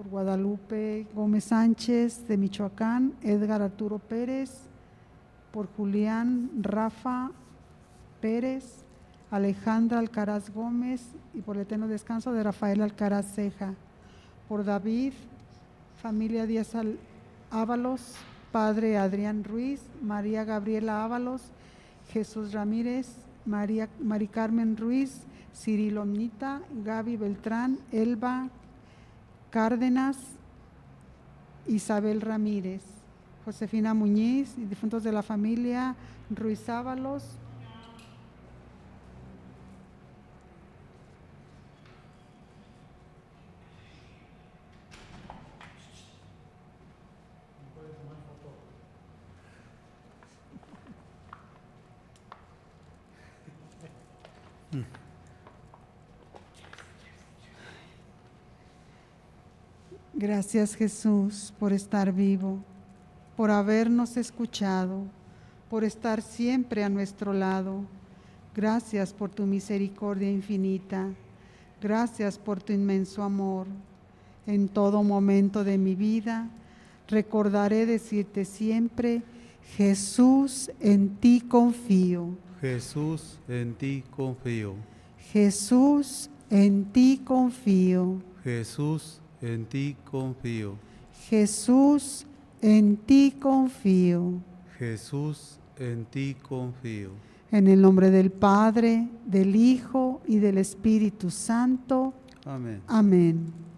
por Guadalupe Gómez Sánchez de Michoacán, Edgar Arturo Pérez, por Julián Rafa Pérez, Alejandra Alcaraz Gómez y por el eterno descanso de Rafael Alcaraz Ceja, por David, familia Díaz Ábalos, padre Adrián Ruiz, María Gabriela Ábalos, Jesús Ramírez, Mari Carmen Ruiz, Cirilo Omnita, Gaby Beltrán, Elba Cárdenas, Isabel Ramírez, Josefina Muñiz y difuntos de la familia Ruiz Ábalos, Gracias, Jesús, por estar vivo, por habernos escuchado, por estar siempre a nuestro lado. Gracias por tu misericordia infinita. Gracias por tu inmenso amor. En todo momento de mi vida recordaré decirte siempre: Jesús, en ti confío. Jesús, en ti confío. Jesús, en ti confío. Jesús, en ti confío. Jesús, en ti confío. Jesús, en ti confío. En el nombre del Padre, del Hijo y del Espíritu Santo. Amén. Amén.